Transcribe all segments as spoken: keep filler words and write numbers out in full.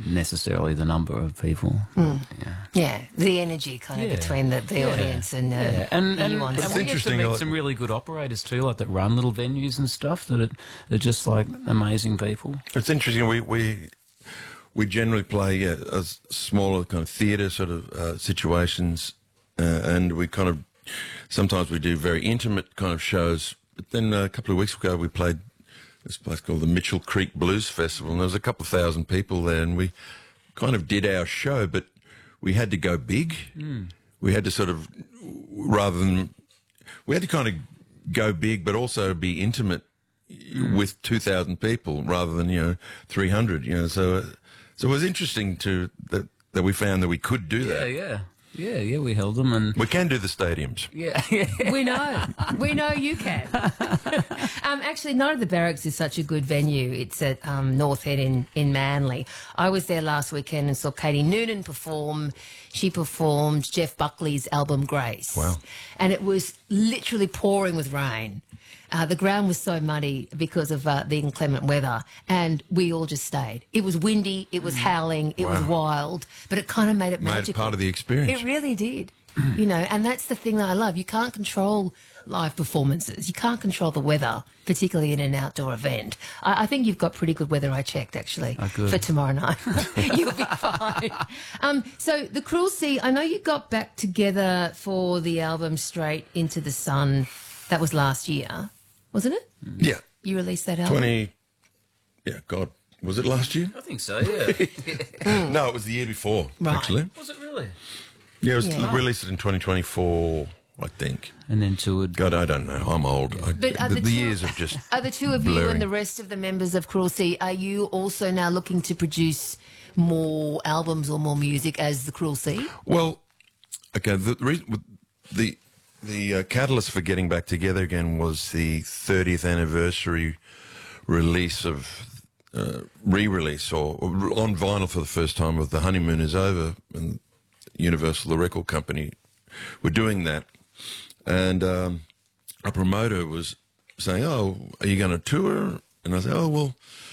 necessarily the number of people. Mm. Yeah. yeah, the energy kind of Yeah. between the, the Yeah. audience and, uh, yeah. and, and, you on and stage. we get to meet some really good operators too, like that run little venues and stuff. That are, they're just like amazing people. It's interesting. We we we generally play yeah, as smaller kind of theatre sort of uh, situations, uh, and we kind of sometimes we do very intimate kind of shows. But then uh, a couple of weeks ago we played this place called the Mitchell Creek Blues Festival, and there was a couple of thousand people there, and we kind of did our show, but we had to go big. Mm. We had to sort of, rather than, we had to kind of go big, but also be intimate mm. with two thousand people rather than, you know, three hundred, you know, so, uh, so it was interesting to, that, that we found that we could do that. Yeah, yeah. Yeah, yeah, we held them, and we can do the stadiums. Yeah, yeah. we know, we know you can. um, actually, Night of the Barracks is such a good venue. It's at um, North Head in in Manly. I was there last weekend and saw Katie Noonan perform. She performed Jeff Buckley's album Grace. Wow! And it was literally pouring with rain. Uh, the ground was so muddy because of uh, the inclement weather, and we all just stayed. It was windy, it was howling, it wow. was wild, but it kind of made it made magical. Made it part of the experience. It really did. You know, and that's the thing that I love. You can't control live performances. You can't control the weather, particularly in an outdoor event. I, I think you've got pretty good weather I checked, actually, oh, good. for tomorrow night. You'll be fine. Um, so the Cruel Sea, I know you got back together for the album Straight Into the Sun. That was last year. Wasn't it? Yeah. You released that album? twenty, yeah, God, was it last year? I think so, yeah. No, it was the year before, right. actually. Was it really? Yeah, it was yeah. released in twenty twenty-four, I think. And then toured. God, I don't know. I'm old. I, But are the, the, the two, years have just Are the two of blurring. you and the rest of the members of Cruel Sea, are you also now looking to produce more albums or more music as the Cruel Sea? Well, okay, the reason, the... The uh, catalyst for getting back together again was the thirtieth anniversary release of, uh, re-release or, or on vinyl for the first time of The Honeymoon Is Over, and Universal, the record company, were doing that. And um, a promoter was saying, oh, are you going to tour? And I said, oh, well,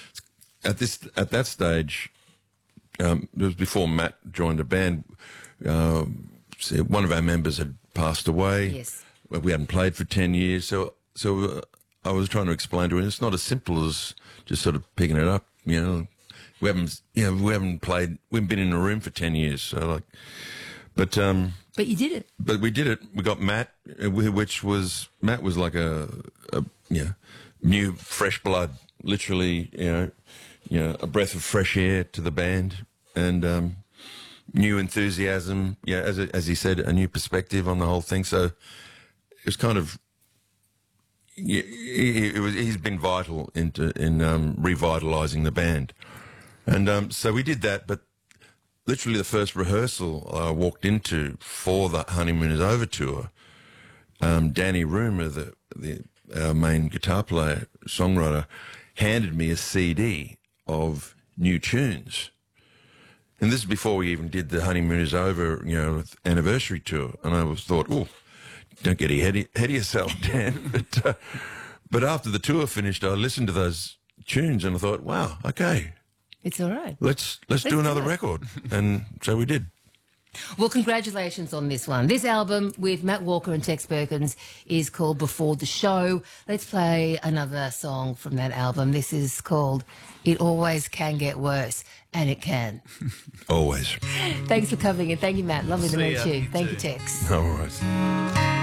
at this at that stage, um, it was before Matt joined the band, uh, one of our members had passed away. Yes. We hadn't played for ten years. So so uh, I was trying to explain to him, it's not as simple as just sort of picking it up, you know. We haven't, you know, we haven't played, we haven't been in a room for ten years. So like, but, um. But you did it. But we did it. We got Matt, which was, Matt was like a, a you know, new, fresh blood, literally, you know, you know, a breath of fresh air to the band. And, um, new enthusiasm, yeah, as as he said, a new perspective on the whole thing. So it was kind of, yeah, he, it was, he's been vital into in um, revitalising the band, and um, so we did that. But literally, the first rehearsal I walked into for the Honeymoon Is Over tour, um, Danny Roomer, the the our main guitar player songwriter, handed me a C D of new tunes. And this is before we even did the Honeymoon Is Over, you know, anniversary tour. And I was thought, oh, don't get ahead of yourself, Dan. but, uh, but after the tour finished, I listened to those tunes and I thought, wow, okay. It's all right. Let's, let's, let's do another do record. And so we did. Well, congratulations on this one. This album with Matt Walker and Tex Perkins is called Before the Show. Let's play another song from that album. This is called It Always Can Get Worse, and it can. Always. Thanks for coming in. Thank you, Matt. Lovely to See meet ya. you. You Thank too. you, Tex. All right.